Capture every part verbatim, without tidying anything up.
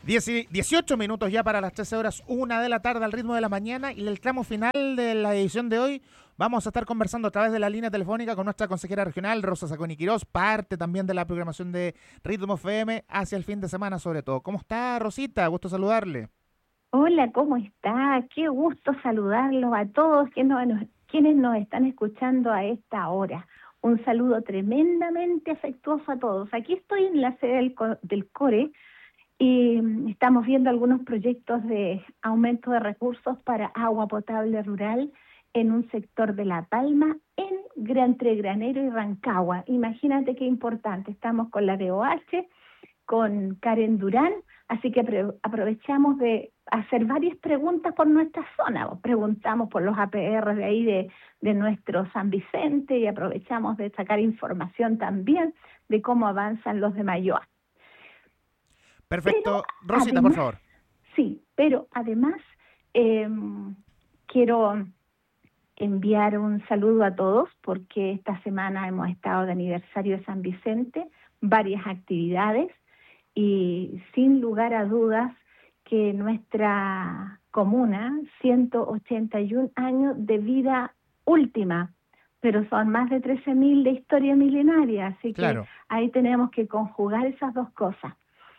dieciocho minutos ya para las trece horas, una de la tarde al ritmo de la mañana, y en el tramo final de la edición de hoy vamos a estar conversando a través de la línea telefónica con nuestra consejera regional, Rosa Saconi Quirós, parte también de la programación de Ritmo F M hacia el fin de semana sobre todo. ¿Cómo está, Rosita? Gusto saludarle. Hola, ¿cómo está? Qué gusto saludarlos a todos quienes nos, quienes nos están escuchando a esta hora. Un saludo tremendamente afectuoso a todos. Aquí estoy en la sede del, del CORE y estamos viendo algunos proyectos de aumento de recursos para agua potable rural en un sector de La Palma, en Gran Granero y Rancagua. Imagínate qué importante. Estamos con la D O H, con Karen Durán, así que aprovechamos de hacer varias preguntas por nuestra zona. Preguntamos por los A P R de ahí de, de nuestro San Vicente y aprovechamos de sacar información también de cómo avanzan los de Mayoa. Perfecto. Pero Rosita, además, por favor. Sí, pero además eh, quiero enviar un saludo a todos porque esta semana hemos estado de aniversario de San Vicente, varias actividades, y sin lugar a dudas que nuestra comuna, ciento ochenta y un años de vida última, pero son más de trece mil de historia milenaria, así Claro. que ahí tenemos que conjugar esas dos cosas.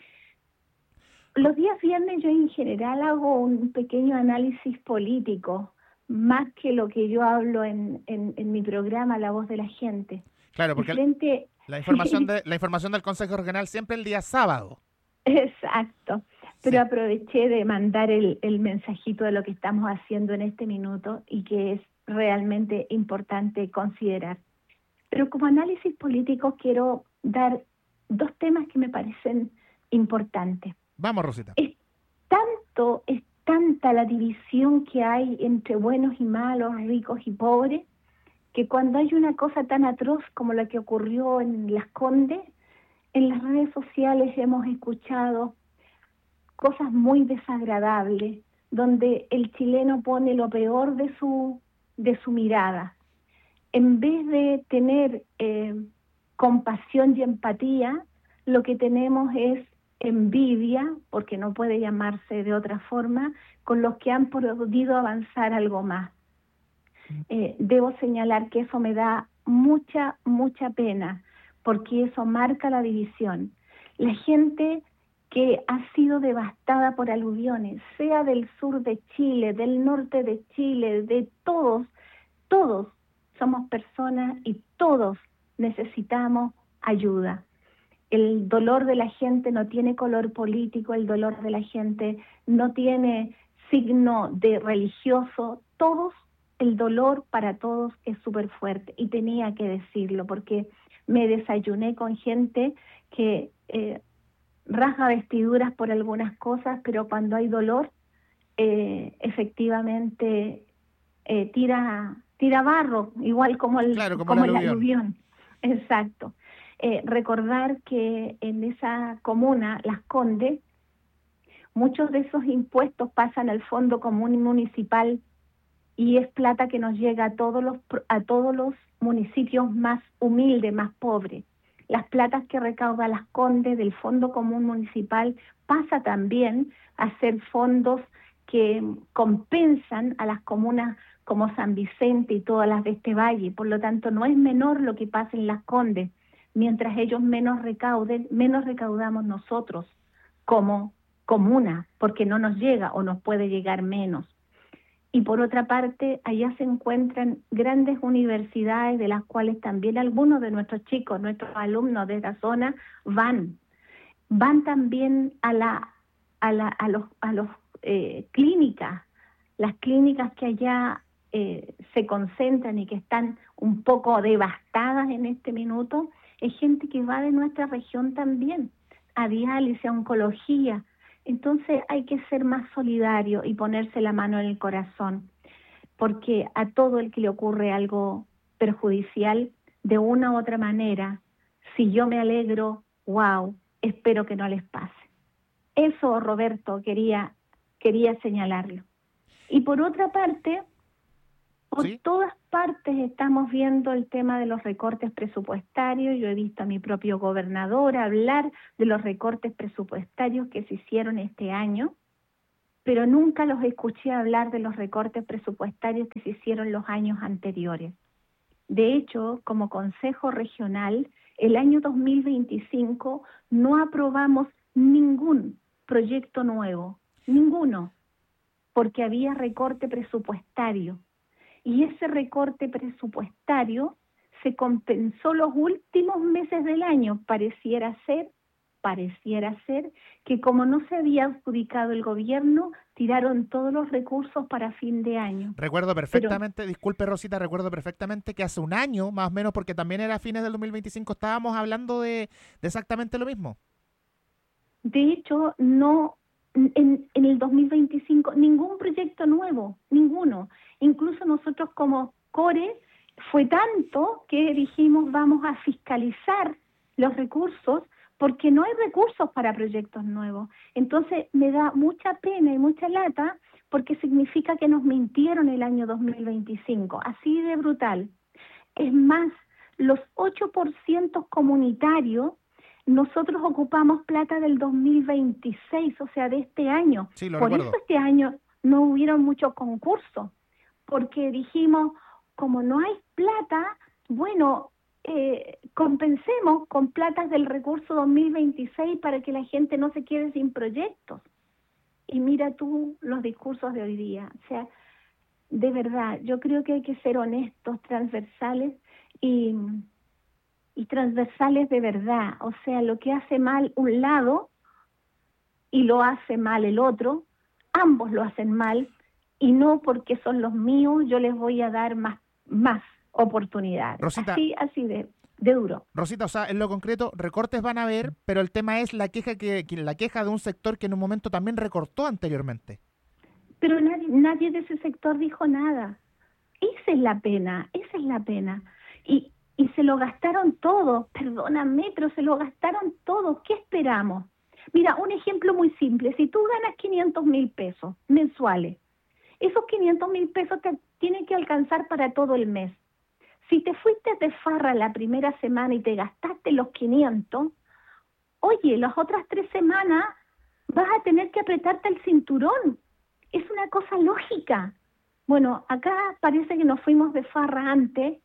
Los días viernes yo en general hago un pequeño análisis político, más que lo que yo hablo en, en, en mi programa La Voz de la Gente. Claro, porque frente... la información de la información del Consejo Regional siempre el día sábado. Exacto, pero Sí. aproveché de mandar el, el mensajito de lo que estamos haciendo en este minuto y que es realmente importante considerar. Pero como análisis político quiero dar dos temas que me parecen importantes. Vamos, Rosita. Es tanto, es tanta la división que hay entre buenos y malos, ricos y pobres, que cuando hay una cosa tan atroz como la que ocurrió en Las Condes, en las redes sociales hemos escuchado cosas muy desagradables, donde el chileno pone lo peor de su, de su mirada. En vez de tener eh, compasión y empatía, lo que tenemos es envidia, porque no puede llamarse de otra forma, con los que han podido avanzar algo más. Eh, debo señalar que eso me da mucha, mucha pena, porque eso marca la división. La gente que ha sido devastada por aluviones, sea del sur de Chile, del norte de Chile, de todos, todos somos personas y todos necesitamos ayuda. El dolor de la gente no tiene color político, el dolor de la gente no tiene signo de religioso, todos, el dolor para todos es súper fuerte y tenía que decirlo porque me desayuné con gente que eh, rasga vestiduras por algunas cosas, pero cuando hay dolor, eh, efectivamente eh, tira, tira barro, igual como el, Claro, como como el el aluvión. aluvión. Exacto. Eh, recordar que en esa comuna, Las Condes, muchos de esos impuestos pasan al Fondo Común Municipal y es plata que nos llega a todos los a todos los municipios más humildes, más pobres. Las platas que recauda Las Condes del Fondo Común Municipal pasa también a ser fondos que compensan a las comunas como San Vicente y todas las de este valle. Por lo tanto, no es menor lo que pasa en Las Condes. Mientras ellos menos recauden, menos recaudamos nosotros como comuna, porque no nos llega o nos puede llegar menos. Y por otra parte, allá se encuentran grandes universidades de las cuales también algunos de nuestros chicos, nuestros alumnos de esta zona van. Van también a la a la a los a los eh, clínicas, las clínicas que allá eh, se concentran y que están un poco devastadas en este minuto, es gente que va de nuestra región también, a diálisis, a oncología. Entonces hay que ser más solidario y ponerse la mano en el corazón, porque a todo el que le ocurre algo perjudicial, de una u otra manera, si yo me alegro, wow, espero que no les pase. Eso, Roberto, quería, quería señalarlo. Y por otra parte, Por ¿Sí? todas partes estamos viendo el tema de los recortes presupuestarios. Yo he visto a mi propio gobernador hablar de los recortes presupuestarios que se hicieron este año, pero nunca los escuché hablar de los recortes presupuestarios que se hicieron los años anteriores. De hecho, como Consejo Regional, el año dos mil veinticinco no aprobamos ningún proyecto nuevo, ninguno, porque había recorte presupuestario. Y ese recorte presupuestario se compensó los últimos meses del año. Pareciera ser, pareciera ser que como no se había adjudicado el gobierno, tiraron todos los recursos para fin de año. Recuerdo Pero perfectamente, disculpe Rosita, recuerdo perfectamente que hace un año, más o menos, porque también era a fines del dos mil veinticinco, estábamos hablando de, de exactamente lo mismo. de hecho, no en, en el dos mil veinticinco ningún proyecto nuevo, ninguno. Incluso nosotros como CORE fue tanto que dijimos vamos a fiscalizar los recursos porque no hay recursos para proyectos nuevos. Entonces me da mucha pena y mucha lata porque significa que nos mintieron el año dos mil veinticinco, así de brutal. Es más, los ocho por ciento comunitarios, nosotros ocupamos plata del dos mil veintiséis, o sea, de este año. Sí, lo Por eso recuerdo. este año no hubieron muchos concursos, porque dijimos, como no hay plata, bueno, eh, compensemos con platas del recurso dos mil veintiséis para que la gente no se quede sin proyectos. Y mira tú los discursos de hoy día. O sea, de verdad, yo creo que hay que ser honestos, transversales y, y transversales de verdad. O sea, lo que hace mal un lado y lo hace mal el otro, ambos lo hacen mal, y no porque son los míos yo les voy a dar más, más oportunidades. Rosita, Así, así de, de duro. Rosita, o sea, en lo concreto, recortes van a haber, pero el tema es la queja que, que- la queja de un sector que en un momento también recortó anteriormente. Pero nadie, nadie de ese sector dijo nada. Esa es la pena, esa es la pena. Y, y se lo gastaron todo, perdóname, pero se lo gastaron todo. ¿Qué esperamos? Mira, un ejemplo muy simple. Si tú ganas quinientos mil pesos mensuales, esos quinientos mil pesos te tienen que alcanzar para todo el mes. Si te fuiste de farra la primera semana y te gastaste los quinientos, oye, las otras tres semanas vas a tener que apretarte el cinturón. Es una cosa lógica. Bueno, acá parece que nos fuimos de farra antes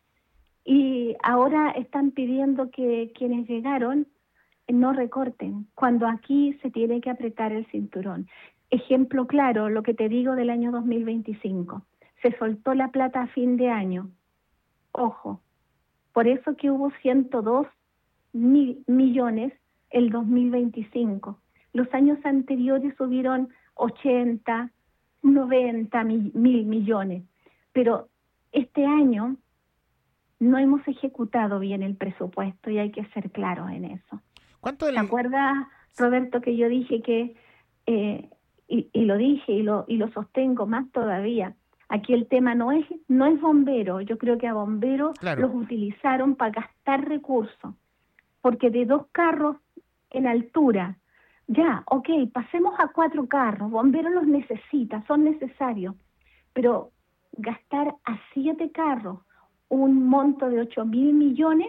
y ahora están pidiendo que quienes llegaron no recorten, cuando aquí se tiene que apretar el cinturón. Ejemplo claro, lo que te digo del año dos mil veinticinco. Se soltó la plata a fin de año. Ojo, por eso que hubo ciento dos mil millones el dos mil veinticinco. Los años anteriores hubieron ochenta, noventa mil, mil millones, pero este año no hemos ejecutado bien el presupuesto y hay que ser claros en eso. ¿Cuánto ¿Te del...? acuerdas, Roberto, que yo dije que, eh, y, y lo dije y lo, y lo sostengo más todavía, aquí el tema no es, no es bombero, yo creo que a bomberos Claro. los utilizaron para gastar recursos, porque de dos carros en altura, ya, ok, pasemos a cuatro carros, bomberos los necesita, son necesarios, pero gastar a siete carros un monto de ocho mil millones,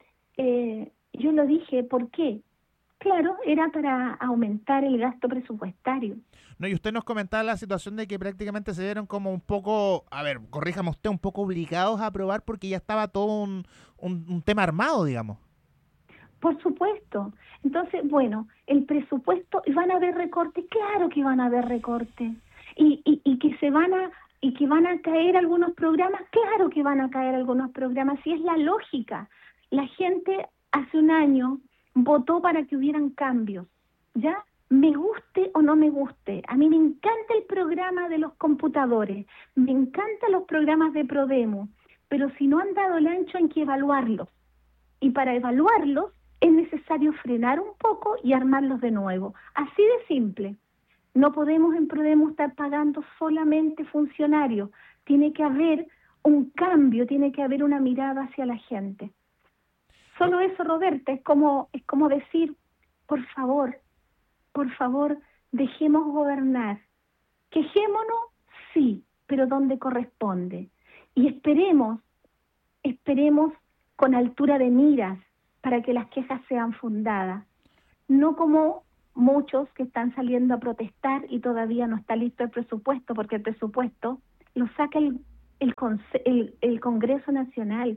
eh, yo lo dije, ¿por qué? Claro, era para aumentar el gasto presupuestario. No, y usted nos comentaba la situación de que prácticamente se vieron como un poco, a ver, corríjame usted, un poco obligados a aprobar porque ya estaba todo un, un, un tema armado, digamos. Por supuesto. Entonces, bueno, el presupuesto, ¿y van a haber recortes? Claro que van a haber recortes. Y, y, y que se van a y que van a caer algunos programas, claro que van a caer algunos programas, y es la lógica. La gente hace un año votó para que hubieran cambios, ¿ya? Me guste o no me guste. A mí me encanta el programa de los computadores, me encantan los programas de Prodemo, pero si no han dado el ancho hay que evaluarlos. Y para evaluarlos es necesario frenar un poco y armarlos de nuevo. Así de simple. No podemos en Prodemo estar pagando solamente funcionarios. Tiene que haber un cambio, tiene que haber una mirada hacia la gente. Solo eso, Roberta, es como, es como decir, por favor, por favor, dejemos gobernar. Quejémonos, sí, pero donde corresponde. Y esperemos, esperemos con altura de miras para que las quejas sean fundadas, no como muchos que están saliendo a protestar y todavía no está listo el presupuesto, porque el presupuesto lo saca el, el, el, el Congreso Nacional.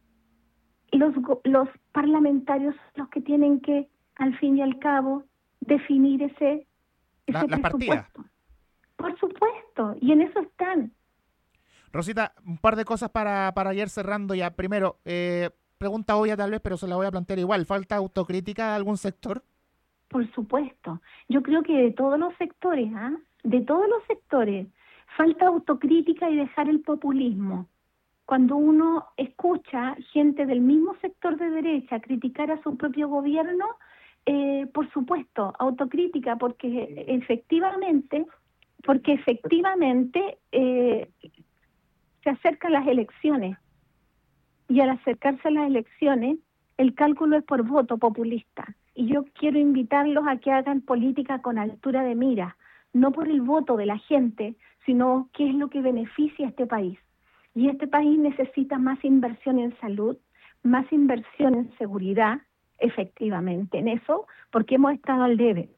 Los, los parlamentarios los que tienen que, al fin y al cabo, definir ese, ese la, presupuesto. Por supuesto, y en eso están. Rosita, un par de cosas para, para ir cerrando ya. Primero, eh, pregunta obvia tal vez, pero se la voy a plantear igual. ¿Falta autocrítica a algún sector? Por supuesto. Yo creo que de todos los sectores, ¿ah? ¿eh? De todos los sectores, falta autocrítica y dejar el populismo. Cuando uno escucha gente del mismo sector de derecha criticar a su propio gobierno, eh, por supuesto, autocrítica, porque efectivamente, porque efectivamente eh, se acercan las elecciones. Y al acercarse a las elecciones, el cálculo es por voto populista. Y yo quiero invitarlos a que hagan política con altura de mira, no por el voto de la gente, sino qué es lo que beneficia a este país. Y este país necesita más inversión en salud, más inversión en seguridad, efectivamente, en eso, porque hemos estado al debe.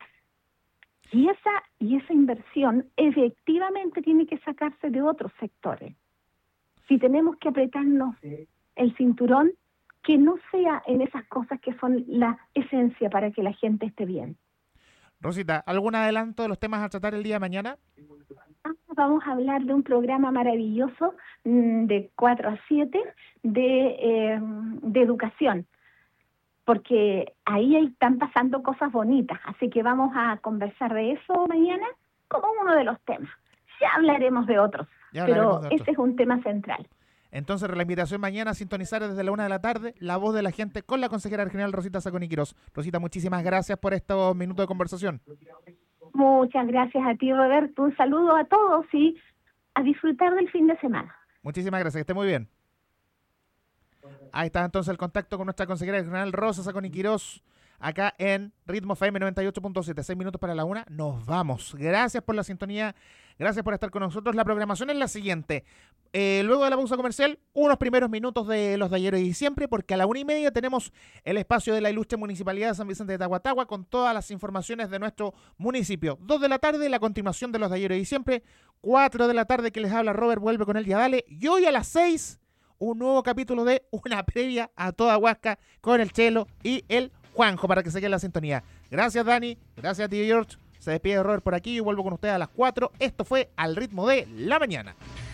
Y esa, y esa inversión efectivamente tiene que sacarse de otros sectores. Si tenemos que apretarnos el cinturón, que no sea en esas cosas que son la esencia para que la gente esté bien. Rosita, ¿algún adelanto de los temas a tratar el día de mañana? Vamos a hablar de un programa maravilloso de cuatro a siete de, eh, de educación, porque ahí están pasando cosas bonitas, así que vamos a conversar de eso mañana como uno de los temas. Ya hablaremos de otros, ya pero de otros. Este es un tema central. Entonces, la invitación mañana a sintonizar desde la una de la tarde, La Voz de la Gente, con la consejera regional Rosita Saconi Quirós. Rosita, muchísimas gracias por estos minutos de conversación. Muchas gracias a ti, Roberto. Un saludo a todos y a disfrutar del fin de semana. Muchísimas gracias, que esté muy bien. Ahí está entonces el contacto con nuestra consejera regional Rosa Saconi Quirós, acá en Ritmo F M noventa y ocho punto siete. Seis minutos para la una, nos vamos. Gracias por la sintonía, gracias por estar con nosotros. La programación es la siguiente. Eh, luego de la pausa comercial, unos primeros minutos de los de ayer y siempre, porque a la una y media tenemos el espacio de la ilustre Municipalidad de San Vicente de Tahuatahua con todas las informaciones de nuestro municipio. Dos de la tarde, la continuación de los de ayer y siempre. Cuatro de la tarde, que les habla Robert, vuelve con el Ya Dale. Y hoy a las seis, un nuevo capítulo de Una Previa a Toda Huasca con el Chelo y el Juanjo, para que se quede la sintonía. Gracias, Dani. Gracias a ti, George. Se despide Robert por aquí y vuelvo con ustedes a las cuatro. Esto fue Al Ritmo de la Mañana.